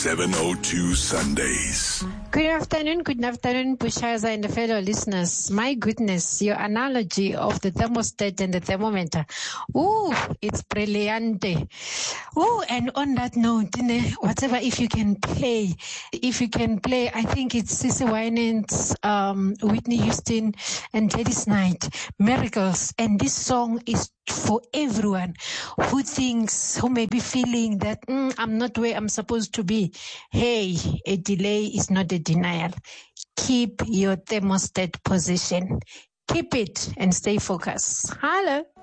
702 Sundays. Good afternoon, Bushaza and the fellow listeners. My goodness, your analogy of the thermostat and the thermometer. Ooh, it's brilliante. Oh, and on that note, whatever, if you can play, I think it's Cece Winans, Whitney Houston, and Gladys Knight, Miracles. And this song is for everyone who may be feeling that I'm not where I'm supposed to be. Hey, a delay is not a denial. Keep your thermostat position. Keep it and stay focused. Hello.